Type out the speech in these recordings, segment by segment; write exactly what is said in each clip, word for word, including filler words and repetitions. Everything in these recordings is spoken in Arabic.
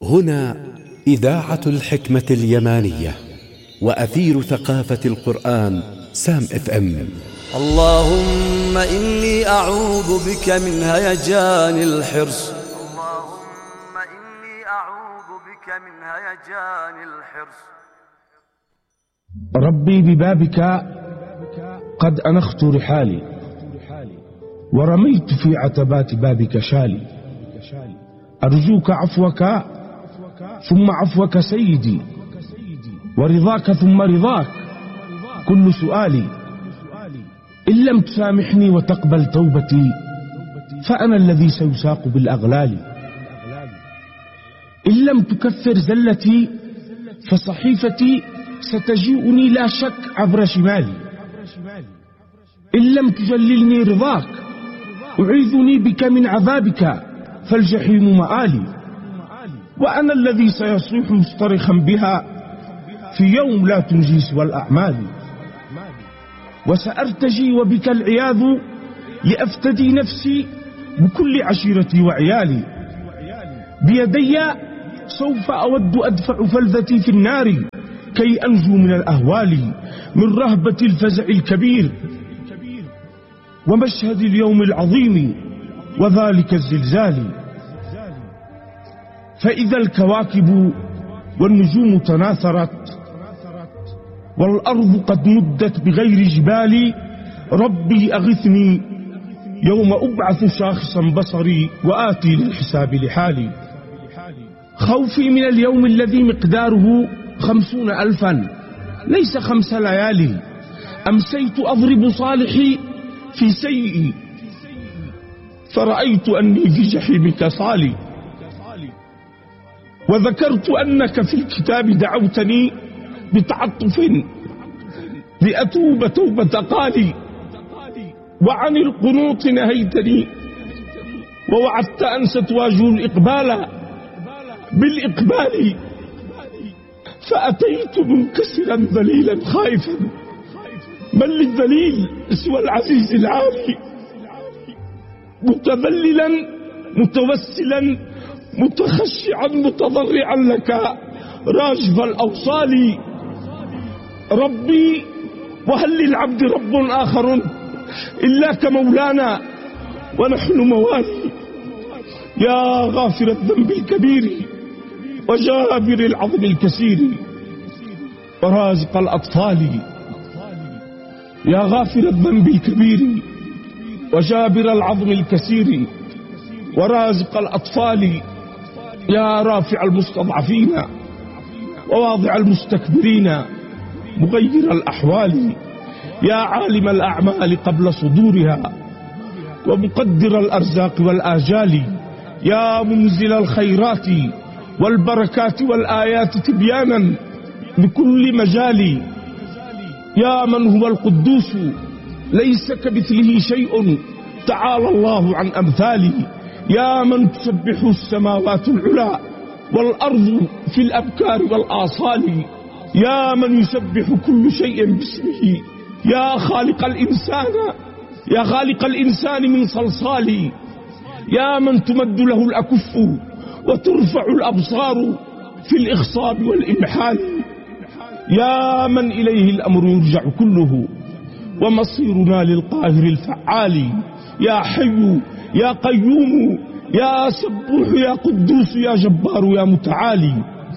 هنا إذاعة الحكمة اليمانية وأثير ثقافة القرآن سام اف ام. اللهم إني أعوذ بك من هيجان الحرص. اللهم إني أعوذ بك من هيجان الحرص. ربي ببابك قد أنخت رحالي ورميت في عتبات بابك شالي. أرجوك عفوك ثم عفوك سيدي، ورضاك ثم رضاك كل سؤالي. إن لم تسامحني وتقبل توبتي فأنا الذي سيساق بالأغلال. إن لم تكفر زلتي فصحيفتي ستجيئني لا شك عبر شمالي. إن لم تجللني رضاك أعيذني بك من عذابك فالجحيم مآلي. وأنا الذي سيصيح مصطرخا بها في يوم لا تنجي سوى الأعمال. وسأرتجي وبك العياذ لأفتدي نفسي بكل عشيرتي وعيالي. بيدي سوف أود أدفع فلذتي في النار كي أنجو من الأهوال، من رهبة الفزع الكبير ومشهد اليوم العظيم وذلك الزلزال. فإذا الكواكب والنجوم تناثرت والأرض قد مدت بغير جبالي، ربي أغثني يوم أبعث شاخصا بصري وآتي للحساب لحالي. خوفي من اليوم الذي مقداره خمسون ألفا ليس خمس ليالي. أمسيت أضرب صالحي في سيئي فرأيت أني في جحيمك صالي. وذكرت أنك في الكتاب دعوتني بتعطف لأتوب توبة قالي، وعن القنوط نهيتني ووعدت أن ستواجه الإقبال بالإقبال. فأتيت منكسرا ذليلا خائفا، من للذليل سوى العزيز العالي، متذللا متوسلا متخشعا متضرعا لك راجف الأوصال. ربي وهل للعبد رب آخر إلا كمولانا ونحن موالي. يا غافر الذنب الكبير وجابر العظم الكثير ورازق الأطفال. يا غافر الذنب الكبير وجابر العظم الكثير ورازق الأطفال. يا رافع المستضعفين وواضع المستكبرين مغير الأحوال. يا عالم الأعمال قبل صدورها ومقدر الأرزاق والآجال. يا منزل الخيرات والبركات والآيات تبيانا بكل مجال. يا من هو القدوس ليس كمثله شيء تعالى الله عن أمثاله. يا من تسبح السماوات العلى والأرض في الأبكار والآصال. يا من يسبح كل شيء باسمه. يا خالق الإنسان يا خالق الإنسان من صلصال. يا من تمد له الأكف وترفع الأبصار في الإخصاب والإمحال. يا من إليه الأمر يرجع كله ومصيرنا للقاهر الفعال. يا حي يا قيوم يا سبوح يا قدوس يا جبار يا متعالي.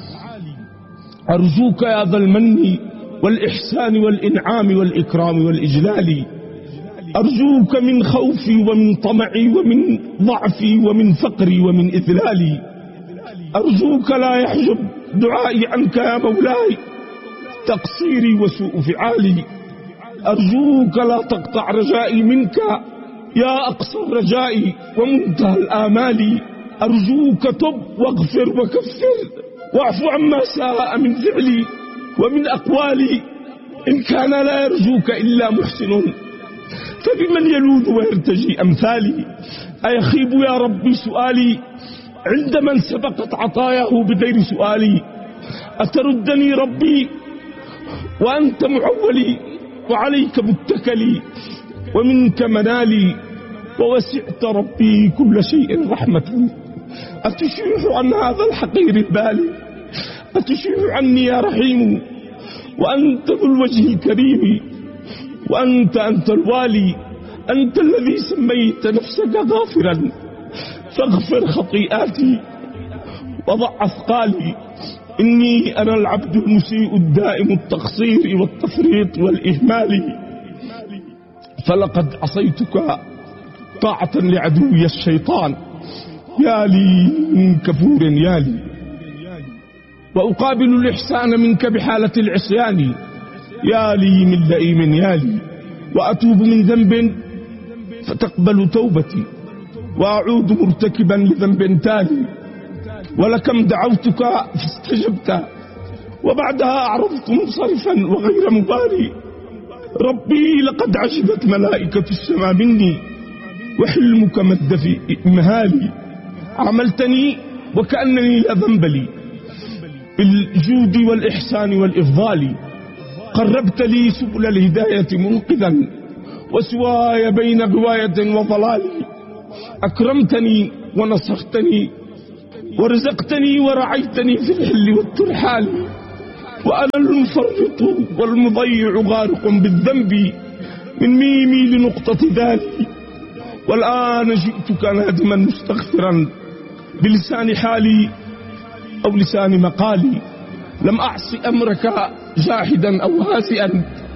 أرجوك يا ذا المن والإحسان والإنعام والإكرام والإجلال. أرجوك من خوفي ومن طمعي ومن ضعفي ومن فقري ومن إذلالي. أرجوك لا يحجب دعائي عنك يا مولاي تقصيري وسوء فعالي. أرجوك لا تقطع رجائي منك يا أقصى الرجاء ومنتهى الآمال. أرجوك تب واغفر وكفر واعف عما ساء من فعلي ومن أقوالي. إن كان لا يرجوك إلا محسن فبمن يلوذ ويرتجي أمثالي. أيخيب يا ربي سؤالي عند من سبقت عطاياه بغير سؤالي. أتردني ربي وأنت معولي وعليك متكلي ومنك منالي. ووسعت ربي كل شيء رحمة أتشيح عن هذا الحقير البالي، أتشيح عني يا رحيم، وأنت ذو الوجه الكريم، وأنت أنت الوالي، أنت الذي سميت نفسك غافرا، فاغفر خطيئاتي وضع أثقالي. إني أنا العبد المسيء الدائم التقصير والتفريط والإهمال، فلقد عصيتك طاعة لعدوي الشيطان، يا لي من كفور يا لي. وأقابل الإحسان منك بحالة العصيان، يا لي من لئيم يا لي. وأتوب من ذنب فتقبل توبتي، وأعود مرتكبا لذنب تالي. ولكم دعوتك فاستجبت، وبعدها أعرضت منصرفا وغير مبالي. ربي لقد عجبت ملائكة السماء مني، وحلمك مد في إمهالي. عملتني وكأنني لا ذنب لي، بالجود والإحسان والإفضال. قربت لي سبل الهداية منقذا، وسواي بين غواية وضلال. أكرمتني ونصرتني ورزقتني ورعيتني في الحل والترحال، وأنا المفرط والمضيع غارق بالذنب من ميمي لنقطة دالي. والآن جئتك نادما مستغفرا بلسان حالي أو لسان مقالي. لم أعص أمرك جاحدا أو هاسئا،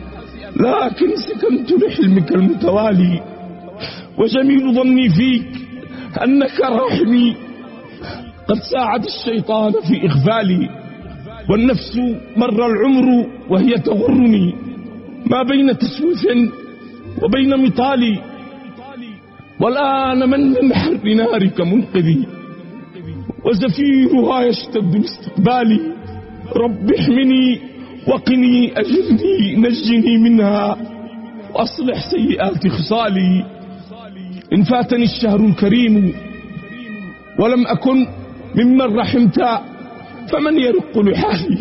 لكن سكنت لحلمك المتوالي. وجميل ظني فيك أنك راحمي، قد ساعد الشيطان في إغفالي. والنفس مر العمر وهي تغرني، ما بين تسويف وبين مطالي. والآن من من حر نارك منقذي، وزفيرها يشتد لاستقبالي. رب احمني وقني أجرني نجني منها، وأصلح سيئات خصالي. إن فاتني الشهر الكريم ولم أكن ممن رحمت، فمن يرق لحالي.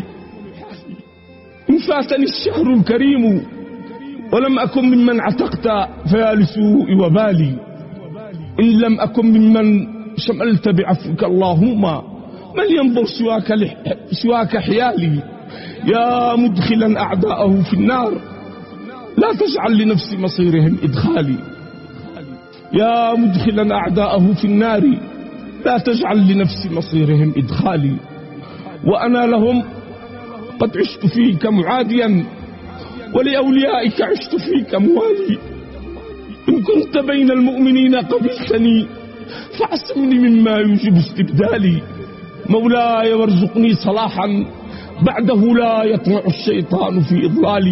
إن فاتني الشهر الكريم ولم أكن ممن عتقت، فيا لسوء وبالي. إن لم أكن ممن شملت بعفوك اللهم، من ينظر سواك, لح... سواك حيالي. يا مدخلا أعداءه في النار، لا تجعل لنفس مصيرهم إدخالي. يا مدخلا أعداءه في النار، لا تجعل لنفس مصيرهم إدخالي. وأنا لهم قد عشت فيك معاديا، ولأوليائك عشت فيك موالي. إن كنت بين المؤمنين قبلتني، فاعصمني مما يوجب استبدالي. مولاي وارزقني صلاحا بعده لا يطمع الشيطان في إضلالي.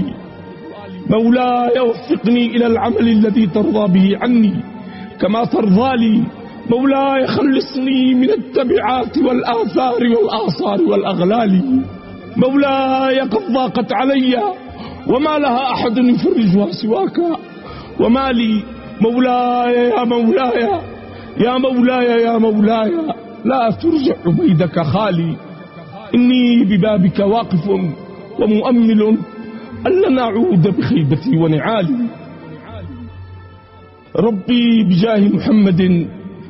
مولاي وفقني إلى العمل الذي ترضى به عني كما ترضى لي. مولاي خلصني من التبعات والآثار والآثار والأغلال. مولاي قد ضاقت علي وما لها أحد يفرجها سواك، وما لي. مولاي يا مولاي يا مولاي يا مولاي، لا ترجع عبيدك خالي. إني ببابك واقف ومؤمل ألا نعود بخيبتي ونعالي. ربي بجاه محمد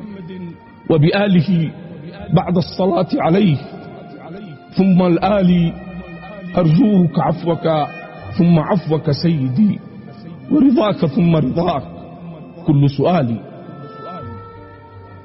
وبآله بعد الصلاة عليه ثم الآل، أرجوك عفوك ثم عفوك سيدي، ورضاك ثم رضاك كل سؤالي.